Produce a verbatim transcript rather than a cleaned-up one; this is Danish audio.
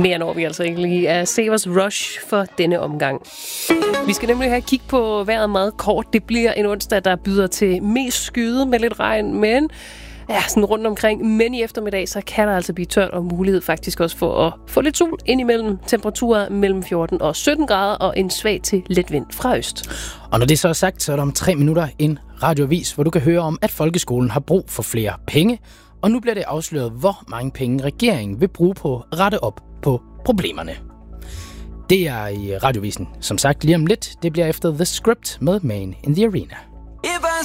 Mere når vi altså ikke lige er Severs Rush for denne omgang. Vi skal nemlig have kig på vejret meget kort. Det bliver en onsdag, der byder til mest skyde med lidt regn, men ja, sådan rundt omkring. Men i eftermiddag, så kan der altså blive tørt og mulighed faktisk også for at få lidt sol ind imellem. Temperaturer mellem fjorten og sytten grader og en svag til let vind fra øst. Og når det så er sagt, så er der om tre minutter en radioavis, hvor du kan høre om, at folkeskolen har brug for flere penge. Og nu bliver det afsløret, hvor mange penge regeringen vil bruge på at rette op på problemerne. Det er i radiovisen, som sagt lige om lidt. Det bliver efter The Script med Man in the Arena.